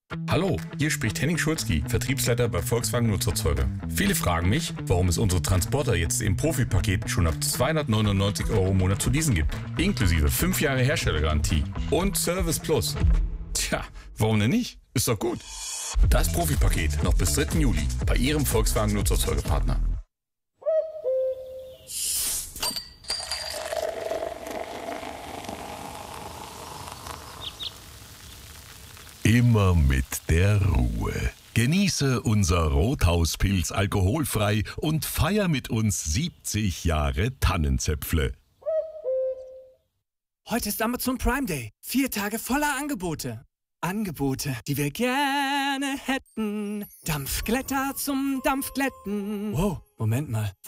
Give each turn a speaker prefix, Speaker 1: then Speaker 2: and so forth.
Speaker 1: Hallo, hier spricht Henning Schulzki, Vertriebsleiter bei Volkswagen Nutzfahrzeuge. Viele fragen mich, warum es unsere Transporter jetzt im Profipaket schon ab 299 € im Monat zu leasen gibt. Inklusive 5 Jahre Herstellergarantie und Service Plus. Tja, warum denn nicht? Ist doch gut. Das Profipaket noch bis 3. Juli bei Ihrem Volkswagen Nutzfahrzeugepartner.
Speaker 2: Immer mit der Ruhe. Genieße unser Rothauspilz alkoholfrei und feier mit uns 70 Jahre Tannenzäpfle.
Speaker 3: Heute ist Amazon Prime Day. 4 Tage voller Angebote. Angebote, die wir gerne hätten. Dampfglätter zum Dampfglätten. Wow, Moment mal.